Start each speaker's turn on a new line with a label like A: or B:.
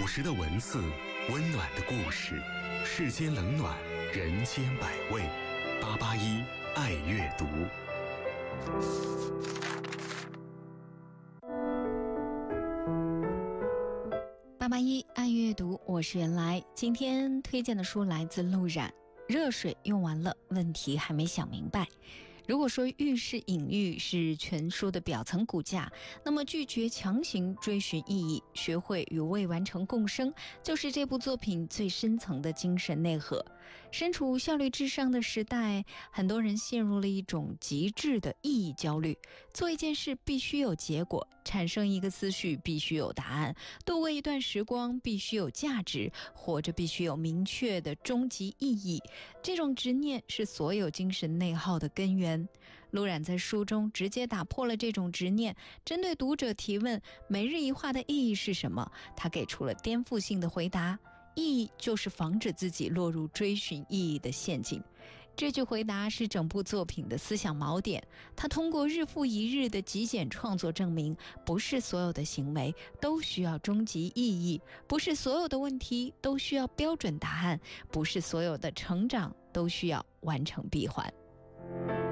A: 朴实的文字，温暖的故事，世间冷暖，人间百味。881爱阅读。
B: 881爱阅读，我是原来。今天推荐的书来自陆冉，热水用完了，问题还没想明白。如果说寓是隐喻是全书的表层骨架，那么拒绝强行追寻意义，学会与未完成共生，就是这部作品最深层的精神内核。身处效率至上的时代，很多人陷入了一种极致的意义焦虑，做一件事必须有结果，产生一个思绪必须有答案，度过一段时光必须有价值，活着必须有明确的终极意义。这种执念是所有精神内耗的根源。陆冉在书中直接打破了这种执念，针对读者提问每日一话的意义是什么，他给出了颠覆性的回答：意义就是防止自己落入追寻意义的陷阱。这句回答是整部作品的思想锚点，他通过日复一日的极简创作证明，不是所有的行为都需要终极意义，不是所有的问题都需要标准答案，不是所有的成长都需要完成闭环。